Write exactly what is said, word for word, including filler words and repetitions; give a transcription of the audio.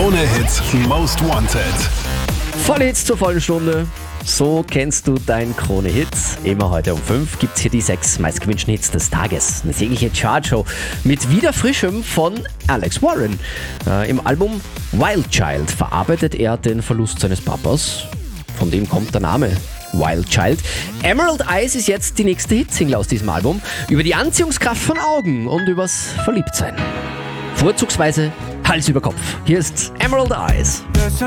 Krone-Hit Most Wanted. Volle Hits zur vollen Stunde. So kennst du dein Krone-Hit. Immer heute um fünf gibt es hier die sechs meistgewünschten Hits des Tages. Eine tägliche Chartshow mit wieder Frischem von Alex Warren. Äh, Im Album Wild Child verarbeitet er den Verlust seines Papas. Von dem kommt der Name Wild Child. Emerald Eyes ist jetzt die nächste Hitsingle aus diesem Album. Über die Anziehungskraft von Augen und übers Verliebtsein. Vorzugsweise Hals über Kopf. Hier ist Emerald Eyes. There's a